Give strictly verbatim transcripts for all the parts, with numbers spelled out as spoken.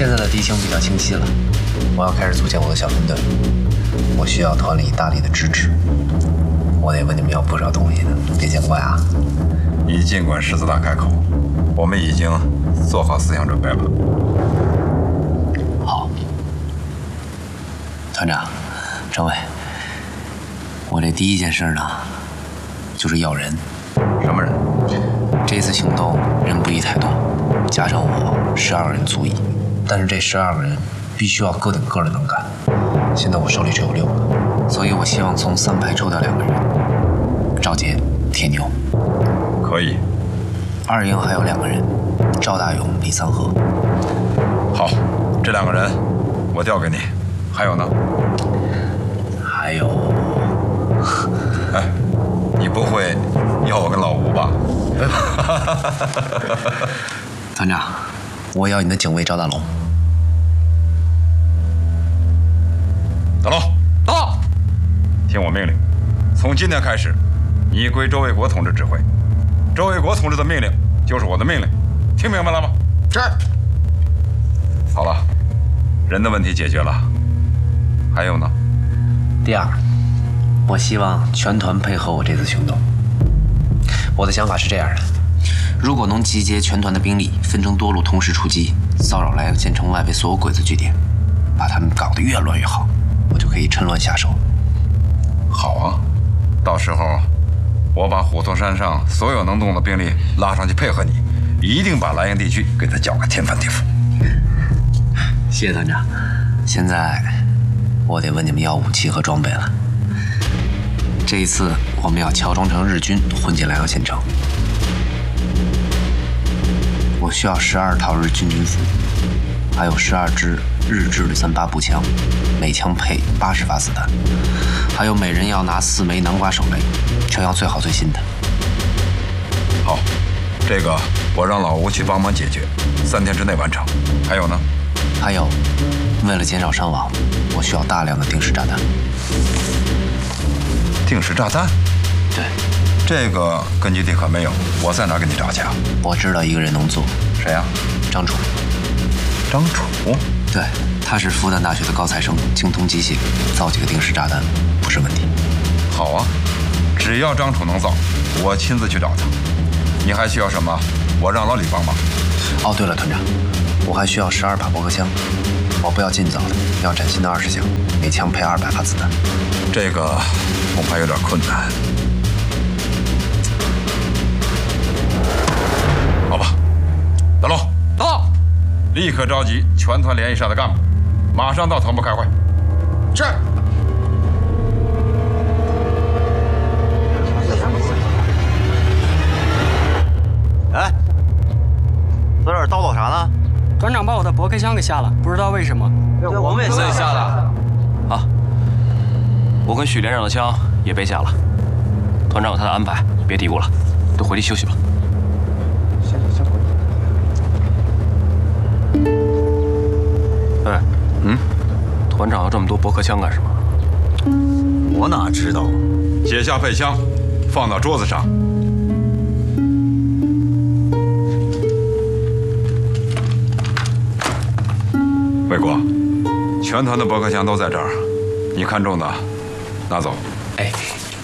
现在的敌情比较清晰了，我要开始组建我的小分队。我需要团里大力的支持，我得问你们要不少东西呢，别见怪啊。 你尽管狮子大开口，我们已经做好思想准备了。 好，团长，政委，我这第一件事呢，就是要人。 什么人？ 这次行动人不宜太多，加上我十二个人足矣。但是这十二个人必须要个顶个的能干。现在我手里只有六个，所以我希望从三排抽调两个人，赵杰、铁牛。 可以。 二营还有两个人，赵大勇、李三河。 好，这两个人我调给你。还有呢？ 还有， 哎，你不会要我跟老吴吧？ 团长，我要你的警卫赵大龙。 大龙，到！听我命令，从今天开始，你归周卫国同志指挥。周卫国同志的命令就是我的命令，听明白了吗？ 是。 好了，人的问题解决了，还有呢？ 第二，我希望全团配合我这次行动。我的想法是这样的：如果能集结全团的兵力，分成多路同时出击，骚扰莱阳县城外围所有鬼子据点，把他们搞得越乱越好，我就可以趁乱下手。 好啊，到时候我把虎头山上所有能动的兵力拉上去配合你，一定把莱阳地区给他搅个天翻地覆。 谢谢团长。现在我得问你们要武器和装备了。这一次我们要乔装成日军混进莱阳县城。我需要十二套日军军服，还有十二支日制的三八步枪，每枪配八十发子弹，还有每人要拿四枚南瓜手雷，全要最好最新的。 好，这个我让老吴去帮忙解决，三天之内完成。还有呢？ 还有，为了减少伤亡，我需要大量的定时炸弹。 定时炸弹？ 对。 这个根据地可没有，我在哪儿给你找去啊？ 我知道一个人能做。 谁呀？ 张楚。 张楚？ 对，他是复旦大学的高材生，精通机械，造几个定时炸弹不是问题。 好啊，只要张楚能造，我亲自去找他。你还需要什么？我让老李帮忙。 哦，对了，团长，我还需要十二把驳壳枪，我不要近造的，要崭新的二十响，每枪配二百发子弹。 这个恐怕有点困难。好吧，大龙到，立刻召集全团连以上的干部，马上到团部开会。 是。 哎，在这儿叨叨啥呢？ 团长把我的驳壳枪给下了，不知道为什么。 对，我们也下下了。啊，我跟许连长的枪也被下了。团长有他的安排，别嘀咕了，都回去休息吧。 行行行。 哎，嗯，团长要这么多驳壳枪干什么？ 我哪知道？ 解下配枪，放到桌子上。卫国，全团的驳壳枪都在这儿，你看中的拿走。 哎。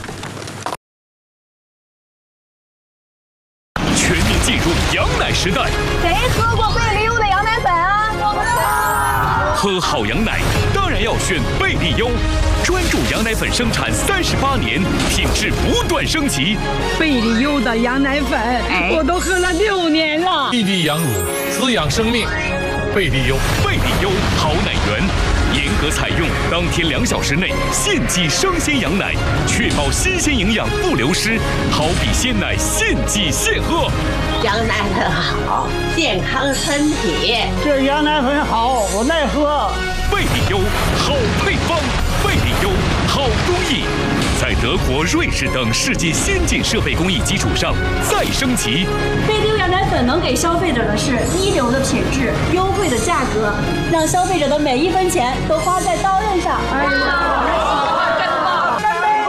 全面进入羊奶时代。 谁喝过贝利优的羊奶粉啊？我们喝好羊奶当然要选贝利优，专注羊奶粉生产三十八年，品质不断升级。 贝利优的羊奶粉，哎、我都喝了六年了。 一滴羊乳，滋养生命。贝利优， 贝利优好奶源，严格采用当天两小时内现挤生鲜羊奶，确保新鲜营养不流失，好比鲜奶现挤现喝。 羊奶粉好，健康身体。 这羊奶粉好，我耐喝。 贝利优好配方，贝利优好工艺，在德国、瑞士等世界先进设备工艺基础上再升级。 贝利优羊奶粉能给消费者的是一流的品质、优惠的价格，让消费者的每一分钱都花在刀刃上。哎呀，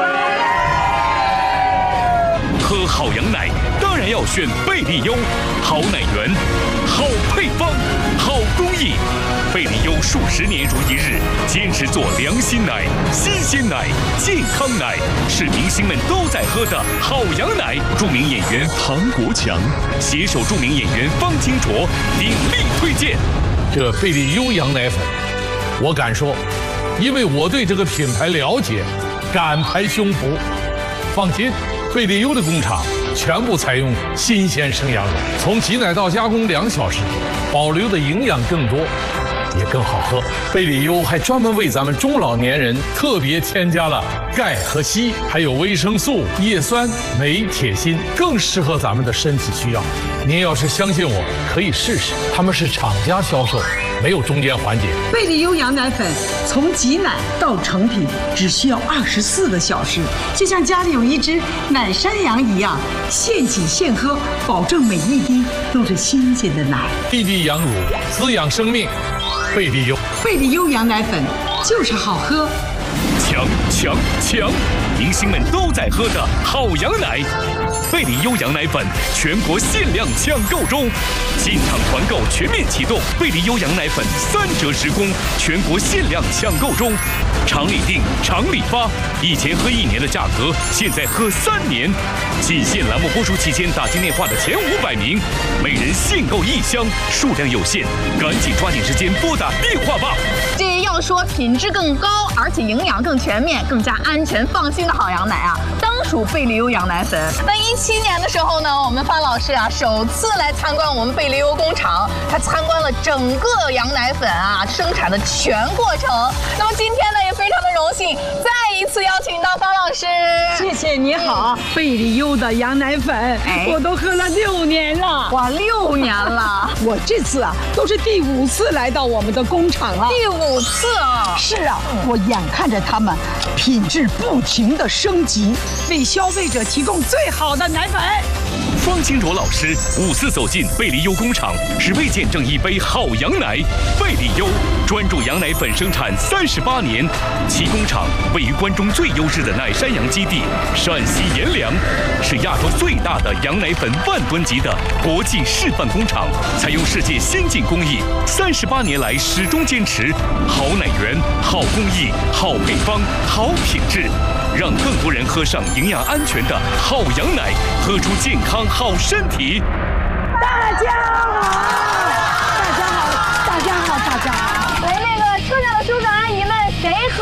喝好羊奶当然要选贝利优，好奶源，好配方，好工艺。 数十年如一日，坚持做良心奶、新鲜奶、健康奶，是明星们都在喝的好羊奶。著名演员唐国强携手著名演员方清卓鼎力推荐这贝利优羊奶粉。我敢说，因为我对这个品牌了解，敢拍胸脯。放心，贝利优的工厂全部采用新鲜生羊乳，从挤奶到加工两小时，保留的营养更多，也更好喝。贝利优还专门为咱们中老年人特别添加了钙和硒，还有维生素、叶酸、镁、铁、锌，更适合咱们的身体需要。您要是相信我，可以试试，他们是厂家销售，没有中间环节。 贝利优羊奶粉从挤奶到成品只需要二十四个小时，就像家里有一只奶山羊一样，现挤现喝，保证每一滴都是新鲜的奶。 滴滴羊乳滋养生命，贝利优。 贝利优羊奶粉就是好喝。 强强强！明星们都在喝的好羊奶，贝利优羊奶粉全国限量抢购中，进场团购全面启动，贝利优羊奶粉三折十供，全国限量抢购中，厂里订，厂里发，以前喝一年的价格，现在喝三年。仅限栏目播出期间打进电话的前五百名，每人限购一箱，数量有限，赶紧抓紧时间拨打电话吧。 这要说品质更高，而且营养更全面、更加安全放心的好羊奶啊，当属贝利优羊奶粉。那一七年的时候呢，我们方老师啊首次来参观我们贝利优工厂，他参观了整个羊奶粉啊生产的全过程。那么今天呢，也非常的荣幸，再一次邀请到方老师。 谢谢你好，嗯、贝利优的羊奶粉，哎、我都喝了六年了。 哇，六年了！ 我这次啊都是第五次来到我们的工厂了。 第五次啊！ 是啊，我眼看着他们品质不停的升级，为消费者提供最好的奶粉。 方清卓老师五次走进贝利优工厂，是为见证一杯好羊奶。贝利优专注羊奶粉生产三十八年，其工厂位于关中最优质的奶山羊基地陕西阎良，是亚洲最大的羊奶粉万吨级的国际示范工厂，采用世界先进工艺，三十八年来始终坚持好奶源、好工艺、好配方、好品质，让更多人喝上营养安全的好羊奶，喝出健康好身体。 大家好。